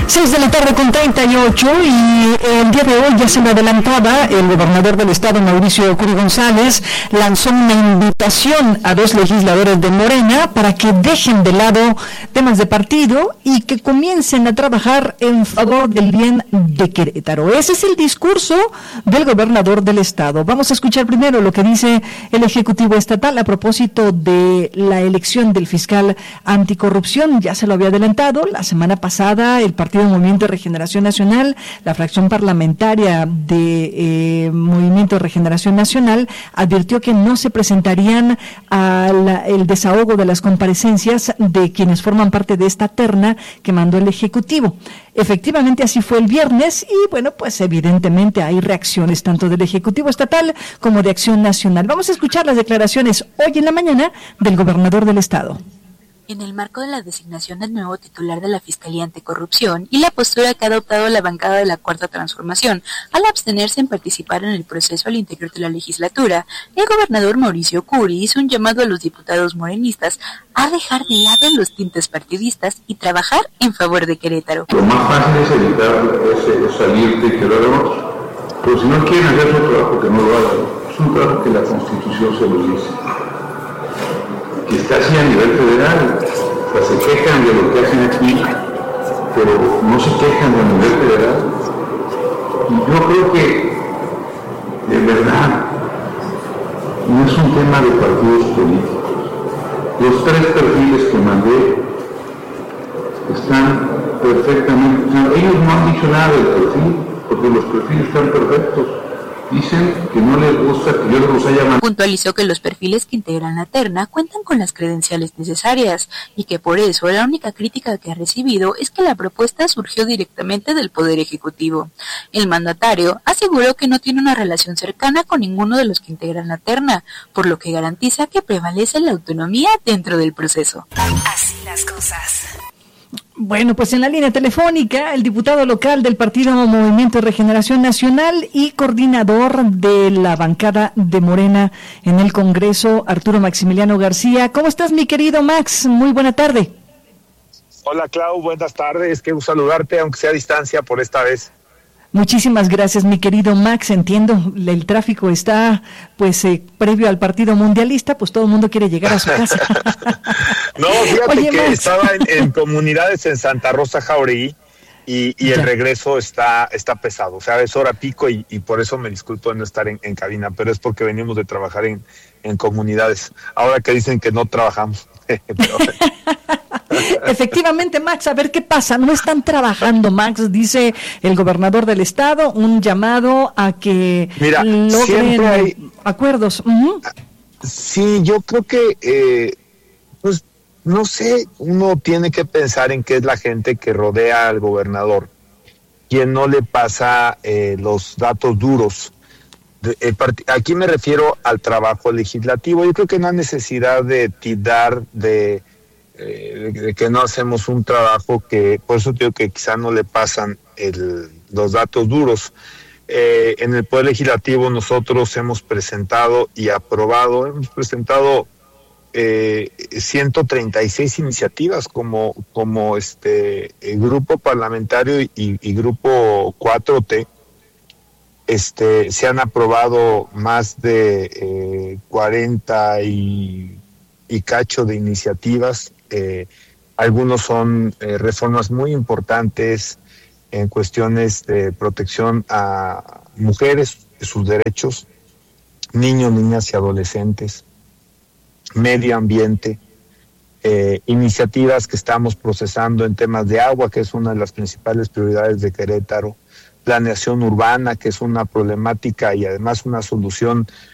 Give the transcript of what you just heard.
6:38 y el día de hoy ya se me adelantaba, el gobernador del estado, Mauricio Curi González, lanzó una invitación a 2 legisladores de Morena para que dejen de lado temas de partido y que comiencen a trabajar en favor del bien de Querétaro. Ese es el discurso del gobernador del estado. Vamos a escuchar primero lo que dice el Ejecutivo Estatal a propósito de la elección del fiscal anticorrupción. Ya se lo había adelantado la semana pasada, el Partido Movimiento de Regeneración Nacional, la fracción parlamentaria de Movimiento de Regeneración Nacional, advirtió que no se presentarían el desahogo de las comparecencias de quienes forman parte de esta terna que mandó el Ejecutivo. Efectivamente, así fue el viernes y, bueno, pues evidentemente hay reacciones tanto del Ejecutivo Estatal como de Acción Nacional. Vamos a escuchar las declaraciones hoy en la mañana del gobernador del estado. En el marco de la designación del nuevo titular de la Fiscalía Anticorrupción y la postura que ha adoptado la bancada de la Cuarta Transformación al abstenerse en participar en el proceso al interior de la legislatura, el gobernador Mauricio Curi hizo un llamado a los diputados morenistas a dejar de lado los tintes partidistas y trabajar en favor de Querétaro. Lo más fácil es evitar salirte y que lo hagamos, pero si no quieren hacer su trabajo, que no lo hagan. Es un trabajo que la Constitución se los dice. Que está así a nivel federal, o sea, se quejan de lo que hacen aquí, pero no se quejan a nivel federal. Y yo creo que, de verdad, no es un tema de partidos políticos. Los 3 perfiles que mandé están perfectamente, o sea, ellos no han dicho nada del perfil, porque los perfiles están perfectos. Dicen que no les gusta que yo los haya mandado. Puntualizó que los perfiles que integran la terna cuentan con las credenciales necesarias y que por eso la única crítica que ha recibido es que la propuesta surgió directamente del Poder Ejecutivo. El mandatario aseguró que no tiene una relación cercana con ninguno de los que integran la terna, por lo que garantiza que prevalece la autonomía dentro del proceso. Así las cosas. Bueno, pues en la línea telefónica, el diputado local del Partido Movimiento de Regeneración Nacional y coordinador de la bancada de Morena en el Congreso, Arturo Maximiliano García. ¿Cómo estás, mi querido Max? Muy buena tarde. Hola, Clau, buenas tardes. Qué gusto saludarte, aunque sea a distancia por esta vez. Muchísimas gracias, mi querido Max. Entiendo, el tráfico está, pues, previo al partido mundialista, pues todo el mundo quiere llegar a su casa. No, fíjate Oye, que Max, estaba en comunidades en Santa Rosa, Jauregui, y el regreso está pesado. O sea, es hora pico y por eso me disculpo de no estar en cabina, pero es porque venimos de trabajar en comunidades. Ahora que dicen que no trabajamos. Efectivamente, Max, a ver qué pasa. No están trabajando, Max, dice el gobernador del estado, un llamado a que logren acuerdos. Uh-huh. Sí, yo creo que, pues, no sé, uno tiene que pensar en qué es la gente que rodea al gobernador, quien no le pasa los datos duros. Aquí me refiero al trabajo legislativo. Yo creo que no hay necesidad de tirar de que no hacemos un trabajo que, por eso digo que quizá no le pasan los datos duros. En el Poder Legislativo nosotros hemos presentado 136 iniciativas como grupo parlamentario y grupo 4T. Se han aprobado más de 40 y cacho de iniciativas. Algunos son reformas muy importantes en cuestiones de protección a mujeres, sus derechos, niños, niñas y adolescentes, medio ambiente, iniciativas que estamos procesando en temas de agua, que es una de las principales prioridades de Querétaro, planeación urbana, que es una problemática y además una solución